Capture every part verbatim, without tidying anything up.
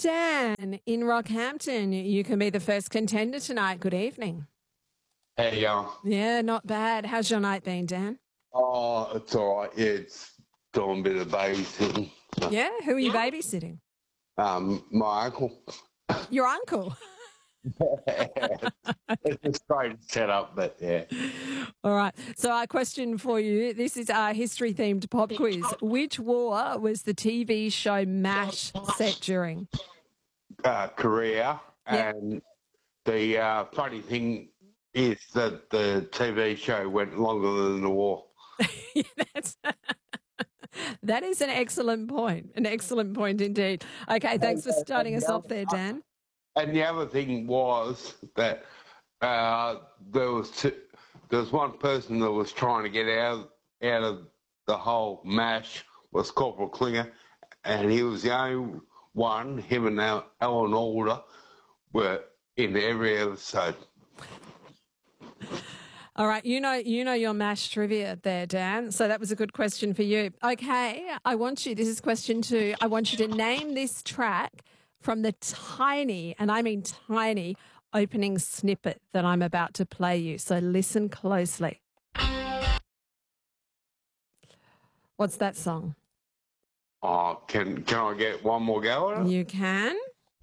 Dan in Rockhampton, you can be the first contender tonight. Good evening. How you going? Yeah, not bad. How's your night been, Dan? Oh, it's all right. Yeah, it's doing a bit of babysitting. Yeah, who are you babysitting? Um, my uncle. Your uncle. It's a strange setup, but yeah. All right. So our question for you, this is our history-themed pop quiz. Which war was the T V show MASH set during? Uh, Korea. Yeah. And the uh, funny thing is that the T V show went longer than the war. That's that is an excellent point. An excellent point indeed. Okay, thanks for starting us off there, Dan. And the other thing was that uh, there was two, there was one person that was trying to get out out of the whole MASH was Corporal Klinger, and he was the only one. Him and Al- Alan Alda were in every episode. All right, you know you know your MASH trivia there, Dan. So that was a good question for you. Okay, I want you, this is question two. I want you to name this track from the tiny, and I mean tiny, opening snippet that I'm about to play you. So listen closely. What's that song? Oh, can can I get one more go at it? You can.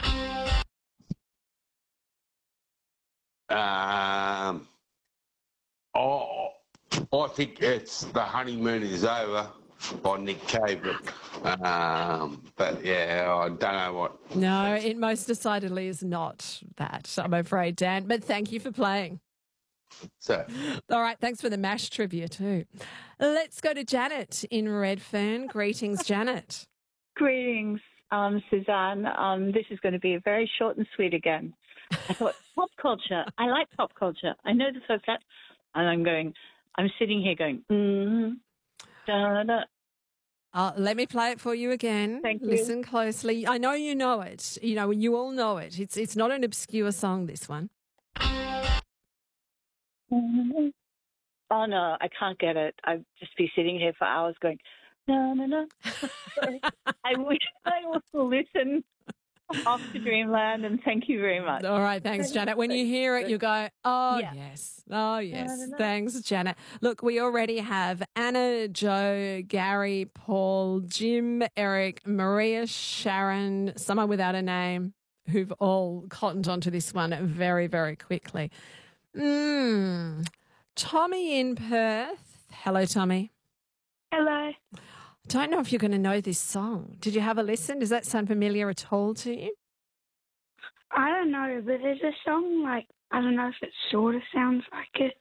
Um, oh, I think it's The Honeymoon Is Over by Nick Cave. But, um, but yeah, I don't know what. No, it most decidedly is not that, I'm afraid, Dan. But thank you for playing. So, All right, thanks for the MASH trivia too. Let's go to Janet in Redfern. Greetings, Janet. Greetings, um, Suzanne. Um, this is going to be very short and sweet again. I thought pop culture. I like pop culture. I know the folks that, and I'm going. I'm sitting here going. Mm, da, da. Uh, let me play it for you again. Thank you. Listen closely. I know you know it. You know, you all know it. It's it's not an obscure song, this one. Oh no, I can't get it. I'd just be sitting here for hours going. No, no, no. I wish I will listen off to Dreamland, and thank you very much. All right, thanks, Janet. When you hear it, you go, oh, Yeah. yes. Oh, yes. No, no, no. Thanks, Janet. Look, we already have Anna, Joe, Gary, Paul, Jim, Eric, Maria, Sharon, someone without a name, who've all cottoned onto this one very, very quickly. Mm. Tommy in Perth. Hello, Tommy. Hello. Don't know if you're going to know this song. Did you have a listen? Does that sound familiar at all to you? I don't know, but there's a song like, I don't know if it sort of sounds like it.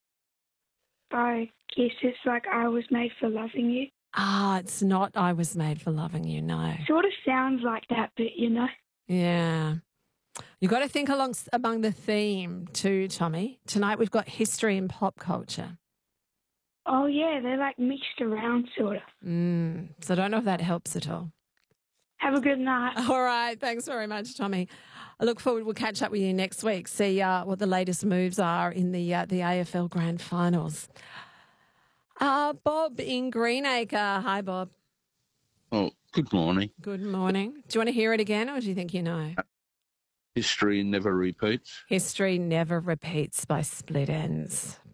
I guess it's like I Was Made for Loving You. Ah, it's not I Was Made for Loving You, no. Sort of sounds like that, but you know. Yeah. You've got to think along among the theme too, Tommy. Tonight we've got history and pop culture. Oh, yeah, they're like mixed around, sort of. Mm, so I don't know if that helps at all. Have a good night. All right. Thanks very much, Tommy. I look forward. We'll catch up with you next week, see uh, what the latest moves are in the uh, the A F L Grand Finals. Uh, Bob in Greenacre. Hi, Bob. Oh, good morning. Good morning. Do you want to hear it again, or do you think you know? History never repeats. History Never Repeats by Split Ends.